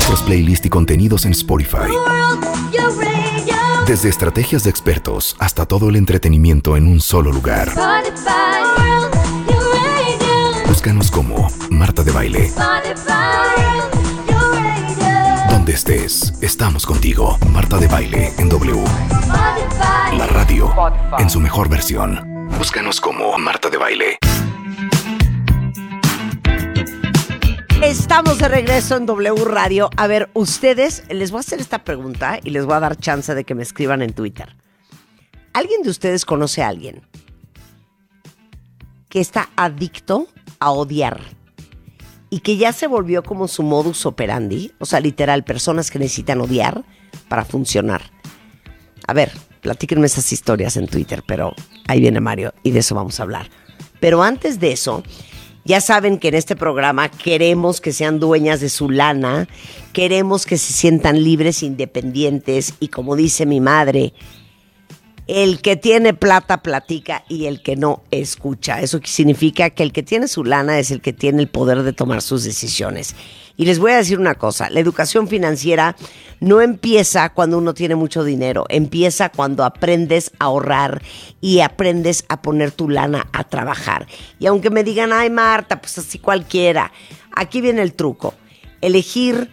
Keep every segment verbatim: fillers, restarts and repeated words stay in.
nuestros playlists y contenidos en Spotify. Desde estrategias de expertos hasta todo el entretenimiento en un solo lugar. Búscanos como Marta de Baile. Donde estés, estamos contigo. Marta de Baile en W. La radio en su mejor versión. Búscanos como Marta de Baile. Estamos de regreso en W Radio. A ver, ustedes, les voy a hacer esta pregunta y les voy a dar chance de que me escriban en Twitter. ¿Alguien de ustedes conoce a alguien que está adicto a odiar y que ya se volvió como su modus operandi? O sea, literal, personas que necesitan odiar para funcionar. A ver, platíquenme esas historias en Twitter, pero ahí viene Mario y de eso vamos a hablar. Pero antes de eso, ya saben que en este programa queremos que sean dueñas de su lana, queremos que se sientan libres, independientes y, como dice mi madre, el que tiene plata platica y el que no escucha. Eso significa que el que tiene su lana es el que tiene el poder de tomar sus decisiones. Y les voy a decir una cosa, la educación financiera no empieza cuando uno tiene mucho dinero, empieza cuando aprendes a ahorrar y aprendes a poner tu lana a trabajar. Y aunque me digan, ay Marta, pues así cualquiera, aquí viene el truco. Elegir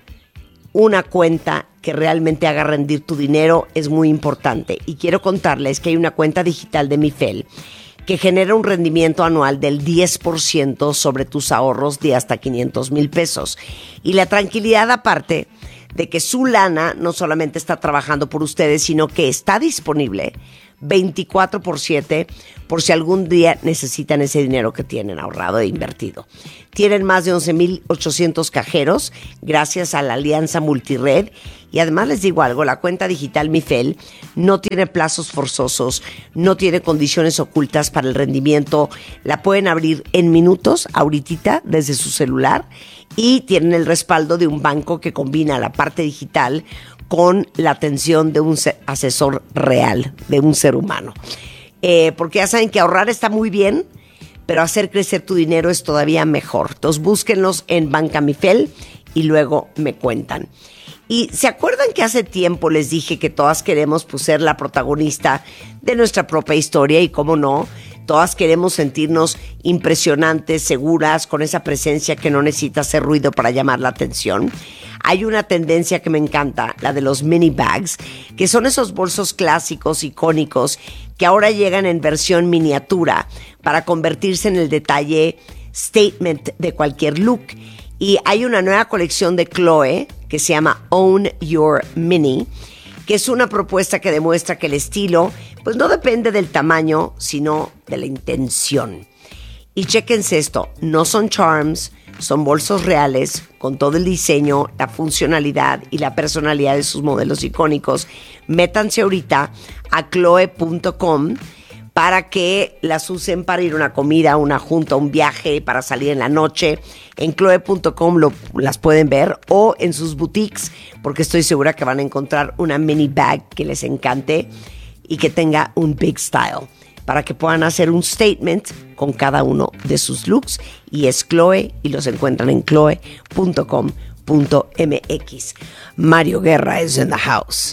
una cuenta que realmente haga rendir tu dinero es muy importante. Y quiero contarles que hay una cuenta digital de Mifel que genera un rendimiento anual del diez por ciento sobre tus ahorros de hasta quinientos mil pesos. Y la tranquilidad aparte de que su lana no solamente está trabajando por ustedes, sino que está disponible veinticuatro por siete por si algún día necesitan ese dinero que tienen ahorrado e invertido. Tienen más de once mil ochocientos cajeros gracias a la alianza Multired. Y además les digo algo, la cuenta digital Mifel no tiene plazos forzosos, no tiene condiciones ocultas para el rendimiento. La pueden abrir en minutos, ahorita, desde su celular, y tienen el respaldo de un banco que combina la parte digital con la atención de un asesor real, de un ser humano. Eh, porque ya saben que ahorrar está muy bien, pero hacer crecer tu dinero es todavía mejor. Entonces búsquenlos en Banca Mifel y luego me cuentan. Y ¿se acuerdan que hace tiempo les dije que todas queremos pues, ser la protagonista de nuestra propia historia? Y cómo no, todas queremos sentirnos impresionantes, seguras, con esa presencia que no necesita hacer ruido para llamar la atención. Hay una tendencia que me encanta, la de los mini bags, que son esos bolsos clásicos, icónicos, que ahora llegan en versión miniatura para convertirse en el detalle statement de cualquier look. Y hay una nueva colección de Chloe que se llama Own Your Mini, que es una propuesta que demuestra que el estilo pues no depende del tamaño, sino de la intención. Y chéquense esto, no son charms, son bolsos reales con todo el diseño, la funcionalidad y la personalidad de sus modelos icónicos. Métanse ahorita a chloe punto com para que las usen para ir a una comida, una junta, un viaje, para salir en la noche. En chloe punto com lo, las pueden ver, o en sus boutiques, porque estoy segura que van a encontrar una mini bag que les encante y que tenga un big style, para que puedan hacer un statement con cada uno de sus looks. Y es Chloe, y los encuentran en chloe punto com punto m x. Mario Guerra is in the house.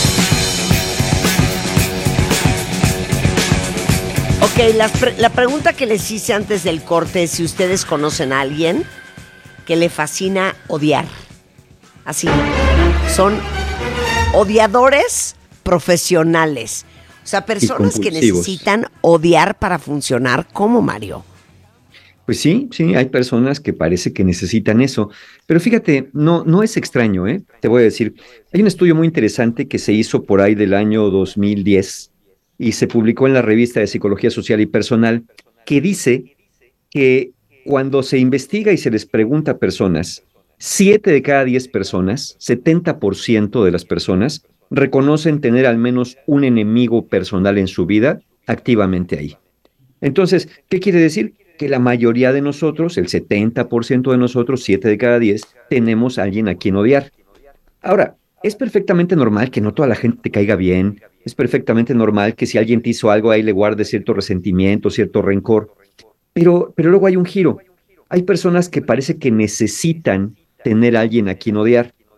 Ok, la, pre- la pregunta que les hice antes del corte es si ustedes conocen a alguien que le fascina odiar. Así, son odiadores profesionales. O sea, personas que necesitan odiar para funcionar. ¿Cómo, Mario? Pues sí, sí, hay personas que parece que necesitan eso. Pero fíjate, no, no es extraño, ¿eh? Te voy a decir, hay un estudio muy interesante que se hizo por ahí del año dos mil diez y se publicó en la revista de Psicología Social y Personal, que dice que cuando se investiga y se les pregunta a personas, siete de cada diez personas, setenta por ciento de las personas, reconocen tener al menos un enemigo personal en su vida activamente ahí. Entonces, ¿qué quiere decir? Que la mayoría de nosotros, el setenta por ciento de nosotros, siete de cada diez, tenemos a alguien a quien odiar. Ahora, es perfectamente normal que no toda la gente te caiga bien, es perfectamente normal que si alguien te hizo algo ahí le guardes cierto resentimiento, cierto rencor, pero, pero luego hay un giro. Hay personas que parece que necesitan tener a alguien a quien odiar.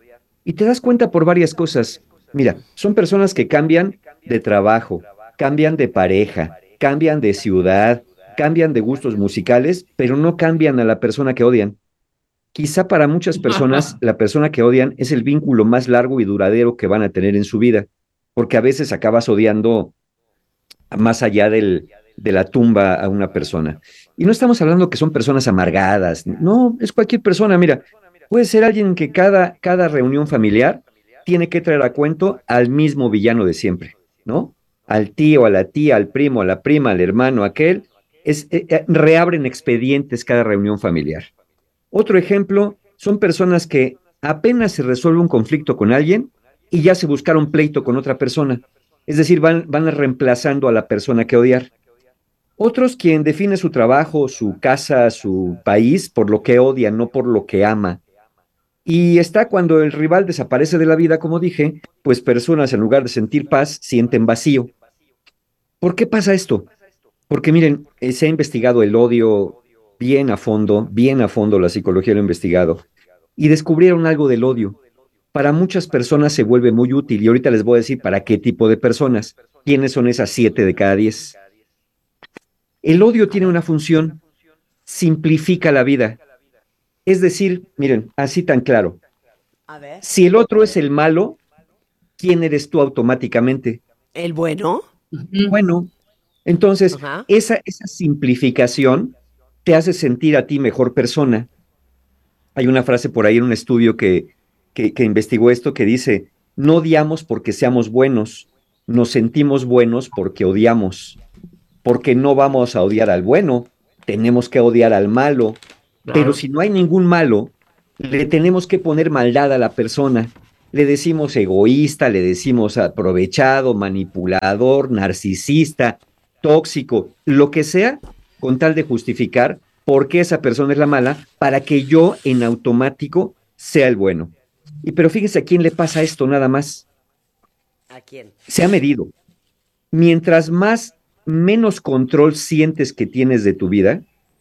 Y te das cuenta por varias cosas. Mira, son personas que cambian de trabajo, cambian de pareja, cambian de ciudad, cambian de gustos musicales, pero no cambian a la persona que odian. Quizá para muchas personas la persona que odian es el vínculo más largo y duradero que van a tener en su vida, porque a veces acabas odiando más allá del, de la tumba a una persona. Y no estamos hablando que son personas amargadas, no, es cualquier persona, mira, puede ser alguien que cada, cada reunión familiar tiene que traer a cuento al mismo villano de siempre, ¿no? Al tío, a la tía, al primo, a la prima, al hermano, aquel, es, eh, eh, reabren expedientes cada reunión familiar. Otro ejemplo son personas que apenas se resuelve un conflicto con alguien y ya se buscaron pleito con otra persona. Es decir, van, van reemplazando a la persona que odiar. Otros quien define su trabajo, su casa, su país por lo que odia, no por lo que ama. Y está cuando el rival desaparece de la vida, como dije, pues personas en lugar de sentir paz, sienten vacío. ¿Por qué pasa esto? Porque miren, eh, se ha investigado el odio bien a fondo, bien a fondo la psicología lo ha investigado, y descubrieron algo del odio. Para muchas personas se vuelve muy útil, y ahorita les voy a decir para qué tipo de personas. ¿Quiénes son esas siete de cada diez? El odio tiene una función, simplifica la vida. Es decir, miren, así tan claro, A ver. si el otro es el malo, ¿quién eres tú automáticamente? ¿El bueno? Bueno, entonces, Ajá. esa, esa simplificación te hace sentir a ti mejor persona. Hay una frase por ahí en un estudio que, que, que investigó esto que dice, no odiamos porque seamos buenos, nos sentimos buenos porque odiamos, porque no vamos a odiar al bueno, tenemos que odiar al malo, pero si no hay ningún malo, le tenemos que poner maldad a la persona. Le decimos egoísta, le decimos aprovechado, manipulador, narcisista, tóxico, lo que sea, con tal de justificar por qué esa persona es la mala, para que yo en automático sea el bueno. Y pero fíjense a quién le pasa esto nada más. ¿A quién? Se ha medido. Mientras más, menos control sientes que tienes de tu vida,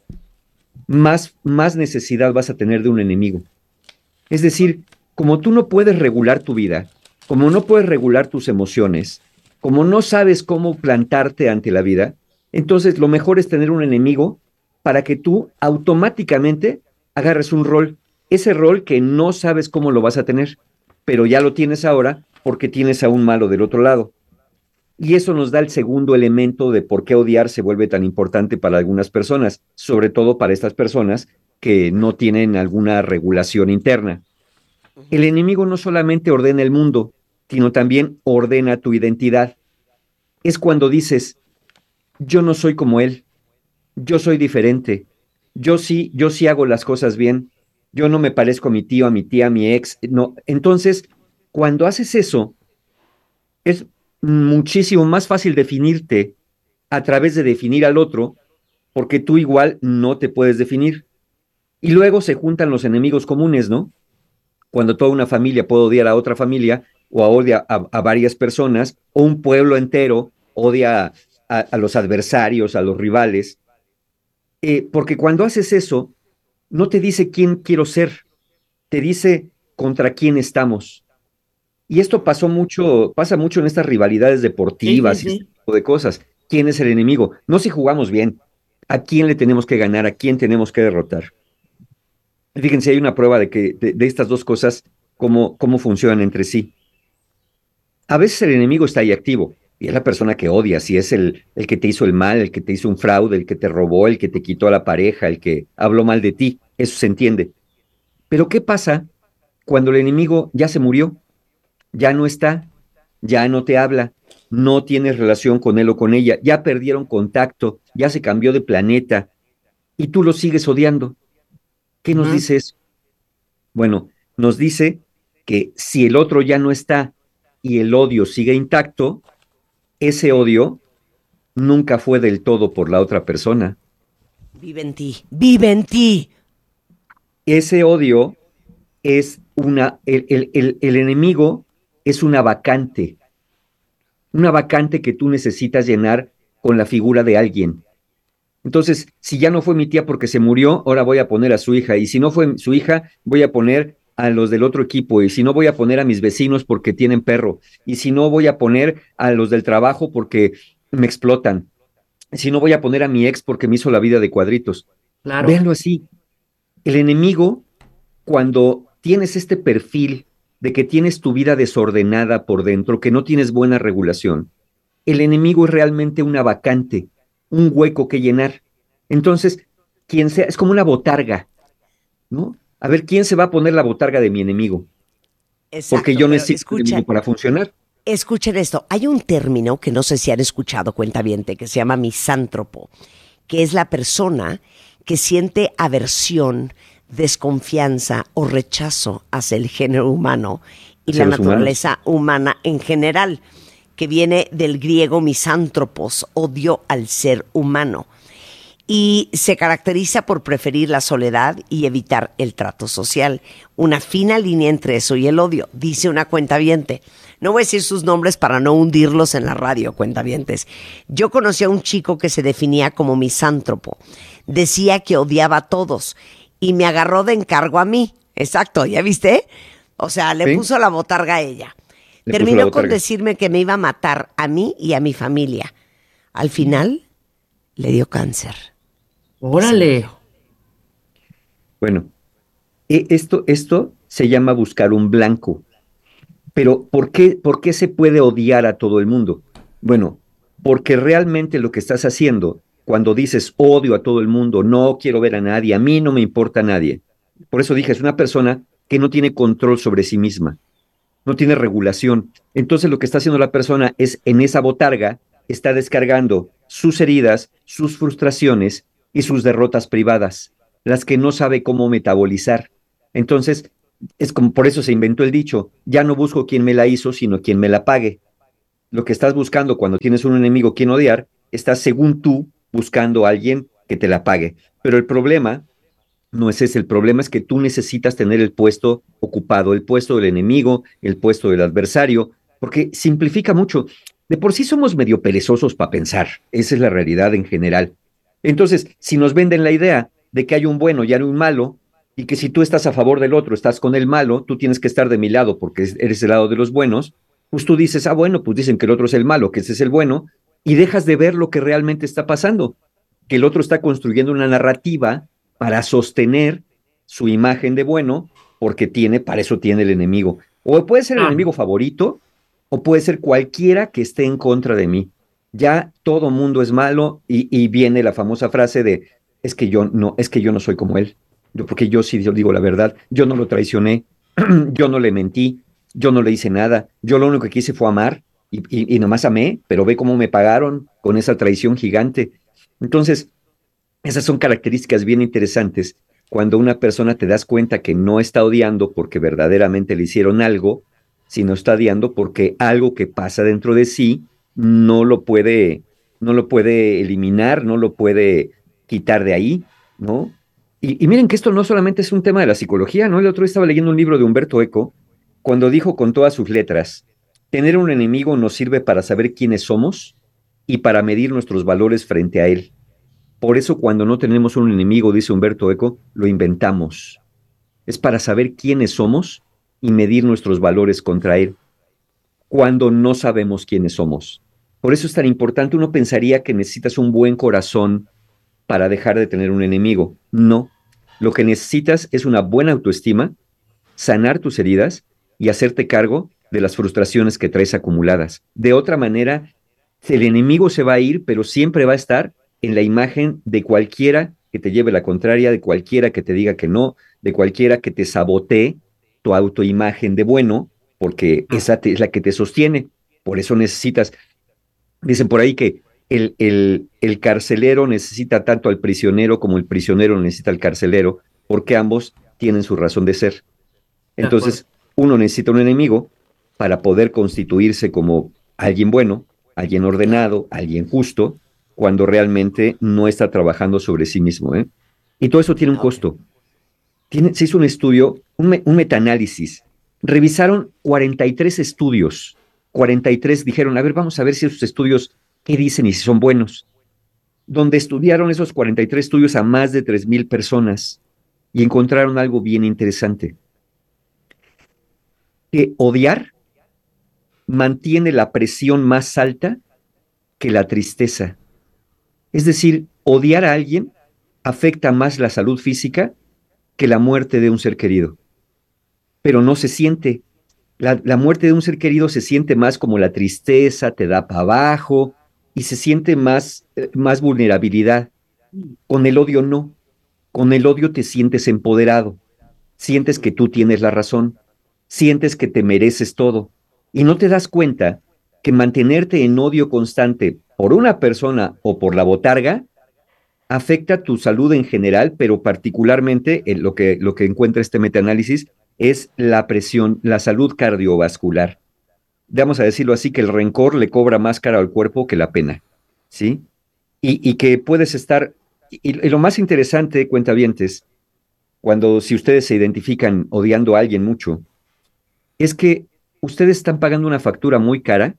más, más necesidad vas a tener de un enemigo. Es decir, como tú no puedes regular tu vida, como no puedes regular tus emociones, como no sabes cómo plantarte ante la vida, entonces lo mejor es tener un enemigo para que tú automáticamente agarres un rol, ese rol que no sabes cómo lo vas a tener, pero ya lo tienes ahora porque tienes a un malo del otro lado. Y eso nos da el segundo elemento de por qué odiar se vuelve tan importante para algunas personas, sobre todo para estas personas que no tienen alguna regulación interna. El enemigo no solamente ordena el mundo, sino también ordena tu identidad. Es cuando dices, yo no soy como él, yo soy diferente, yo sí, yo sí hago las cosas bien, yo no me parezco a mi tío, a mi tía, a mi ex, no. Entonces, cuando haces eso, es muchísimo más fácil definirte a través de definir al otro, porque tú igual no te puedes definir. Y luego se juntan los enemigos comunes, ¿no? Cuando toda una familia puede odiar a otra familia, o odia a, a varias personas, o un pueblo entero odia a, a los adversarios, a los rivales. Eh, porque cuando haces eso, no te dice quién quiero ser, te dice contra quién estamos. Y esto pasó mucho, pasa mucho en estas rivalidades deportivas Sí, sí, y sí. este tipo de cosas. ¿Quién es el enemigo? No si jugamos bien, a quién le tenemos que ganar, a quién tenemos que derrotar. Fíjense, hay una prueba de que de, de estas dos cosas, cómo, cómo funcionan entre sí. A veces el enemigo está ahí activo, y es la persona que odias, y es el, el que te hizo el mal, el que te hizo un fraude, el que te robó, el que te quitó a la pareja, el que habló mal de ti. Eso se entiende. Pero ¿qué pasa cuando el enemigo ya se murió? Ya no está, ya no te habla, no tienes relación con él o con ella, ya perdieron contacto, ya se cambió de planeta y tú lo sigues odiando. ¿Qué nos Ujú. dice eso? Bueno, nos dice que si el otro ya no está y el odio sigue intacto, ese odio nunca fue del todo por la otra persona. Vive en ti. Vive en ti. Ese odio es una, el, el, el, el enemigo es una vacante, una vacante que tú necesitas llenar con la figura de alguien. Entonces, si ya no fue mi tía porque se murió, ahora voy a poner a su hija. Y si no fue su hija, voy a poner a los del otro equipo, y si no voy a poner a mis vecinos porque tienen perro, y si no voy a poner a los del trabajo porque me explotan, si no voy a poner a mi ex porque me hizo la vida de cuadritos. Claro. Véanlo así. El enemigo, cuando tienes este perfil de que tienes tu vida desordenada por dentro, que no tienes buena regulación, el enemigo es realmente una vacante, un hueco que llenar. Entonces, quien sea, es como una botarga, ¿no? A ver, ¿quién se va a poner la botarga de mi enemigo? Exacto, Porque yo pero necesito escucha, enemigo para funcionar. escuchen esto. Hay un término que no sé si han escuchado, cuentaviente, que se llama misántropo, que es la persona que siente aversión, desconfianza o rechazo hacia el género humano y Hacia la los naturaleza humana en general, que viene del griego misántropos, odio al ser humano. Y se caracteriza por preferir la soledad y evitar el trato social. Una fina línea entre eso y el odio, dice una cuentaviente. No voy a decir sus nombres para no hundirlos en la radio, cuentavientes. Yo conocí a un chico que se definía como misántropo. Decía que odiaba a todos y me agarró de encargo a mí. Exacto, ¿ya viste? O sea, le ¿Sí? puso la botarga a ella. Le puso la Terminó con botarga. decirme que me iba a matar a mí y a mi familia. Al final, le dio cáncer. Órale. Bueno, e- esto, esto se llama buscar un blanco. Pero ¿por qué, por qué se puede odiar a todo el mundo? Bueno, porque realmente lo que estás haciendo cuando dices odio a todo el mundo, no quiero ver a nadie, a mí no me importa nadie. Por eso dije, es una persona que no tiene control sobre sí misma, no tiene regulación. Entonces lo que está haciendo la persona es en esa botarga, está descargando sus heridas, sus frustraciones y sus derrotas privadas, las que no sabe cómo metabolizar. Entonces, es como por eso se inventó el dicho, ya no busco quien me la hizo, sino quien me la pague. Lo que estás buscando cuando tienes un enemigo quien odiar, estás según tú buscando a alguien que te la pague. Pero el problema no es ese, el problema es que tú necesitas tener el puesto ocupado, el puesto del enemigo, el puesto del adversario, porque simplifica mucho. De por sí somos medio perezosos para pensar, esa es la realidad en general. Entonces, si nos venden la idea de que hay un bueno y hay un malo, y que si tú estás a favor del otro, estás con el malo, tú tienes que estar de mi lado porque eres el lado de los buenos, pues tú dices, ah, bueno, pues dicen que el otro es el malo, que ese es el bueno, y dejas de ver lo que realmente está pasando, que el otro está construyendo una narrativa para sostener su imagen de bueno, porque tiene, para eso tiene el enemigo. O puede ser el Ah. enemigo favorito, o puede ser cualquiera que esté en contra de mí. Ya todo mundo es malo, y, y viene la famosa frase de, es que yo no, es que yo no soy como él. Yo, porque yo sí yo digo la verdad, yo no lo traicioné, yo no le mentí, yo no le hice nada, yo lo único que quise fue amar, y, y, y nomás amé, pero ve cómo me pagaron con esa traición gigante. Entonces, esas son características bien interesantes cuando una persona te das cuenta que no está odiando porque verdaderamente le hicieron algo, sino está odiando porque algo que pasa dentro de sí no lo puede, no lo puede eliminar, no lo puede quitar de ahí, ¿no? Y, y miren que esto no solamente es un tema de la psicología, ¿no? El otro día estaba leyendo un libro de Humberto Eco, cuando dijo con todas sus letras, tener un enemigo nos sirve para saber quiénes somos y para medir nuestros valores frente a él. Por eso cuando no tenemos un enemigo, dice Humberto Eco, lo inventamos. Es para saber quiénes somos y medir nuestros valores contra él, cuando no sabemos quiénes somos. Por eso es tan importante, uno pensaría que necesitas un buen corazón para dejar de tener un enemigo. No, lo que necesitas es una buena autoestima, sanar tus heridas y hacerte cargo de las frustraciones que traes acumuladas. De otra manera, el enemigo se va a ir, pero siempre va a estar en la imagen de cualquiera que te lleve la contraria, de cualquiera que te diga que no, de cualquiera que te sabotee tu autoimagen de bueno, porque esa te, es la que te sostiene. Por eso necesitas, dicen por ahí que el, el, el carcelero necesita tanto al prisionero como el prisionero necesita al carcelero, porque ambos tienen su razón de ser. Entonces, uno necesita un enemigo para poder constituirse como alguien bueno, alguien ordenado, alguien justo, cuando realmente no está trabajando sobre sí mismo, ¿eh? Y todo eso tiene un costo. Tiene, se hizo un estudio, un, me, un metaanálisis. Revisaron cuarenta y tres estudios. cuarenta y tres dijeron, a ver, vamos a ver si esos estudios, qué dicen y si son buenos. Donde estudiaron esos cuarenta y tres estudios a más de tres mil personas y encontraron algo bien interesante. que odiar mantiene la presión más alta que la tristeza. Es decir, odiar a alguien afecta más la salud física que la muerte de un ser querido. Pero no se siente. La, la muerte de un ser querido se siente más como la tristeza, te da para abajo y se siente más, eh, más vulnerabilidad. Con el odio no. Con el odio te sientes empoderado. Sientes que tú tienes la razón. Sientes que te mereces todo. Y no te das cuenta que mantenerte en odio constante por una persona o por la botarga afecta tu salud en general, pero particularmente eh, lo, que, lo que encuentra este metaanálisis es la presión, la salud cardiovascular. Vamos a decirlo así, que el rencor le cobra más caro al cuerpo que la pena, ¿sí? Y, y que puedes estar, y, y lo más interesante, cuentavientes, cuando si ustedes se identifican odiando a alguien mucho, es que ustedes están pagando una factura muy cara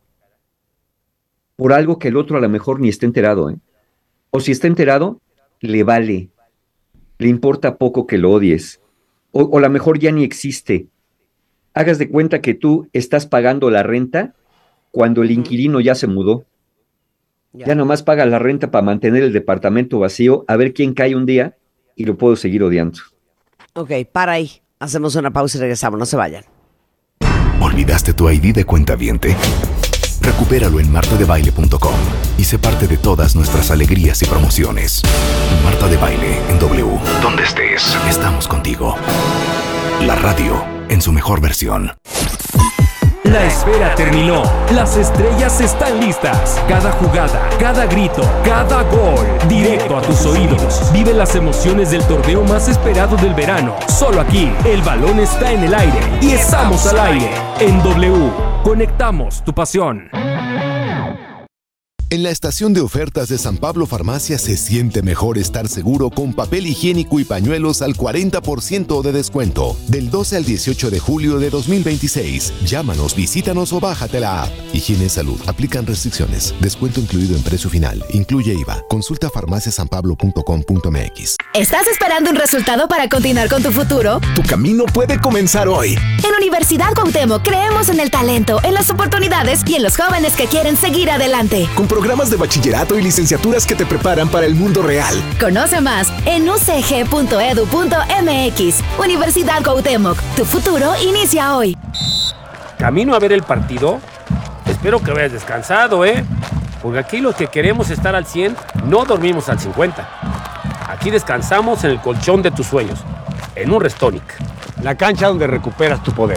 por algo que el otro a lo mejor ni está enterado, ¿eh? O si está enterado, le vale, le importa poco que lo odies, o, o a lo mejor ya ni existe. Hagas de cuenta que tú estás pagando la renta cuando el inquilino ya se mudó. Ya, ya nomás paga la renta para mantener el departamento vacío, a ver quién cae un día y lo puedo seguir odiando. Ok, para ahí. Hacemos una pausa y regresamos, no se vayan. ¿Olvidaste tu I D de cuentaviente? Recupéralo en marta de baile punto com y sé parte de todas nuestras alegrías y promociones. Marta de Baile en W. Donde estés, estamos contigo. La radio en su mejor versión. La espera terminó. Las estrellas están listas. Cada jugada, cada grito, cada gol. Directo a tus oídos. Vive las emociones del torneo más esperado del verano. Solo aquí, el balón está en el aire. Y estamos al aire. En W. Conectamos tu pasión. En la estación de ofertas de San Pablo Farmacia se siente mejor estar seguro con papel higiénico y pañuelos al cuarenta por ciento de descuento. Del doce al dieciocho de julio de dos mil veintiséis. Llámanos, visítanos o bájate la app. Higiene y salud. Aplican restricciones. Descuento incluido en precio final. Incluye I V A. Consulta farmacia san pablo punto com punto m x. ¿Estás esperando un resultado para continuar con tu futuro? Tu camino puede comenzar hoy. En Universidad Cuauhtémoc creemos en el talento, en las oportunidades y en los jóvenes que quieren seguir adelante. Con programas de bachillerato y licenciaturas que te preparan para el mundo real. Conoce más en u c g punto e d u punto m x. Universidad Cuauhtémoc, tu futuro inicia hoy. ¿Camino a ver el partido? Espero que vayas descansado, ¿eh? Porque aquí los que queremos estar al cien, no dormimos al cincuenta. Aquí descansamos en el colchón de tus sueños, en un Restonic. La cancha donde recuperas tu poder.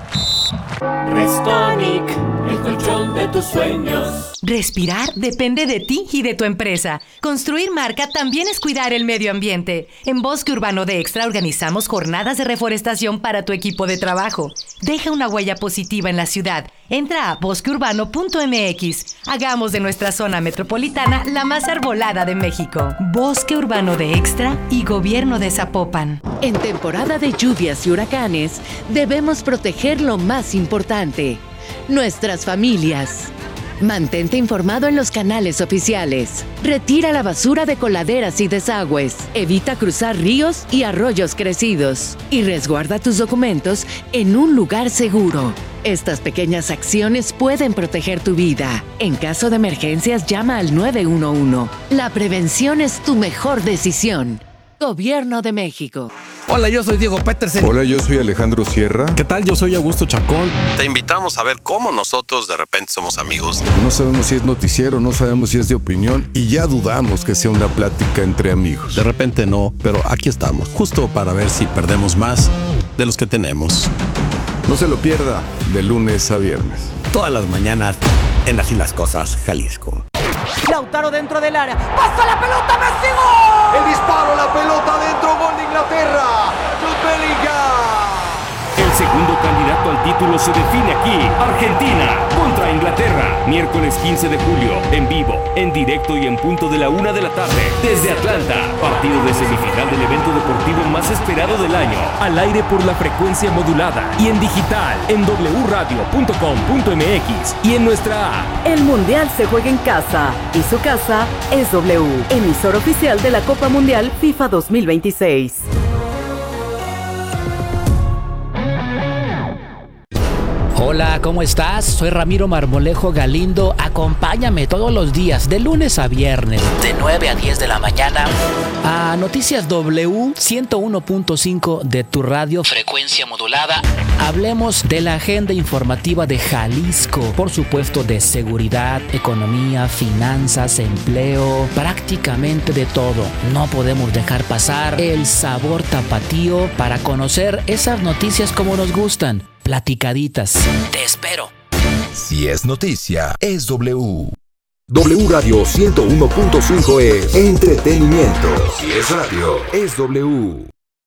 Restonic, el colchón de tus sueños. Respirar depende de ti y de tu empresa. Construir marca también es cuidar el medio ambiente. En Bosque Urbano de Extra organizamos jornadas de reforestación para tu equipo de trabajo. Deja una huella positiva en la ciudad. Entra a bosque urbano punto m x. Hagamos de nuestra zona metropolitana la más arbolada de México. Bosque Urbano de Extra y Gobierno de Zapopan. En temporada de lluvias y huracanes, debemos proteger lo más importante: nuestras familias. Mantente informado en los canales oficiales. Retira la basura de coladeras y desagües. Evita cruzar ríos y arroyos crecidos. Y resguarda tus documentos en un lugar seguro. Estas pequeñas acciones pueden proteger tu vida. En caso de emergencias, llama al nueve uno uno. La prevención es tu mejor decisión. Gobierno de México. Hola, yo soy Diego Petersen. Hola, yo soy Alejandro Sierra. ¿Qué tal? Yo soy Augusto Chacón. Te invitamos a ver cómo nosotros de repente somos amigos. No sabemos si es noticiero, no sabemos si es de opinión y ya dudamos que sea una plática entre amigos. De repente no, pero aquí estamos, justo para ver si perdemos más de los que tenemos. No se lo pierda, de lunes a viernes. Todas las mañanas en Así las Cosas, Jalisco. Lautaro dentro del área. ¡Pasa la pelota, Messi! ¡Gol! El disparo, la pelota dentro, gol de Inglaterra. Jude Bellingham. El segundo candidato al título se define aquí. Argentina contra Inglaterra. Miércoles quince de julio, en vivo, en directo y en punto de la una de la tarde. Desde Atlanta, partido de semifinal del evento deportivo más esperado del año. Al aire por la frecuencia modulada y en digital, en doble u radio punto com punto m x y en nuestra app. El Mundial se juega en casa y su casa es W, emisor oficial de la Copa Mundial FIFA dos mil veintiséis. Hola, ¿cómo estás? Soy Ramiro Marmolejo Galindo. Acompáñame todos los días, de lunes a viernes, de nueve a diez de la mañana, a Noticias W ciento uno punto cinco de tu radio, frecuencia modulada. Hablemos de la agenda informativa de Jalisco, por supuesto de seguridad, economía, finanzas, empleo, prácticamente de todo. No podemos dejar pasar el sabor tapatío para conocer esas noticias como nos gustan. Platicaditas. Te espero. Si es noticia, es W. W Radio ciento uno punto cinco es entretenimiento. Si es radio, es W.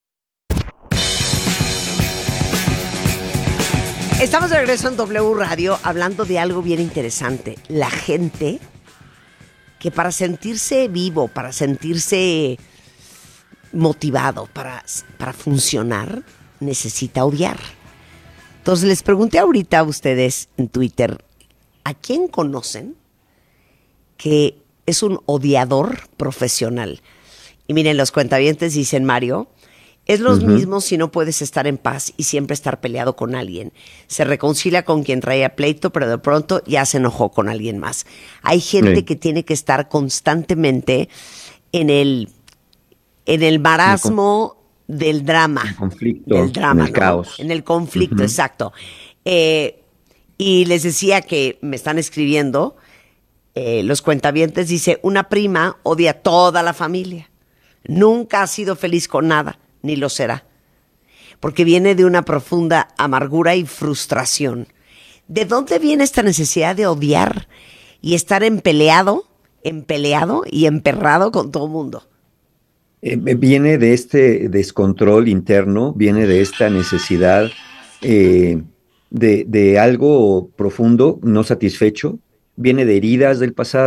Estamos de regreso en W Radio hablando de algo bien interesante. La gente que para sentirse vivo, para sentirse motivado, para, para funcionar, necesita odiar. Entonces les pregunté ahorita a ustedes en Twitter, ¿a quién conocen que es un odiador profesional? Y miren, los cuentavientes dicen, Mario, es lo uh-huh. mismo si no puedes estar en paz y siempre estar peleado con alguien. Se reconcilia con quien traía pleito, pero de pronto ya se enojó con alguien más. Hay gente sí. que tiene que estar constantemente en el, en el marasmo del drama. El conflicto, del drama, en el ¿no? caos. En el conflicto, uh-huh. exacto. Eh, y les decía que me están escribiendo, eh, los cuentavientes, dice, una prima odia a toda la familia. Nunca ha sido feliz con nada, ni lo será. Porque viene de una profunda amargura y frustración. ¿De dónde viene esta necesidad de odiar y estar empeleado, empeleado y emperrado con todo el mundo? Eh, viene de este descontrol interno, viene de esta necesidad eh, de, de algo profundo, no satisfecho, viene de heridas del pasado.